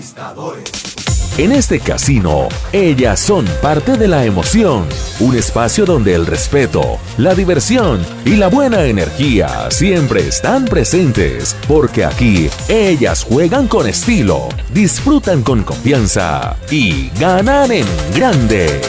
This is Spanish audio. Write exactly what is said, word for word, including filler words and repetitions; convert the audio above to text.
Conquistadores. En este casino, ellas son parte de la emoción, un espacio donde el respeto, la diversión y la buena energía siempre están presentes, porque aquí ellas juegan con estilo, disfrutan con confianza y ganan en grande.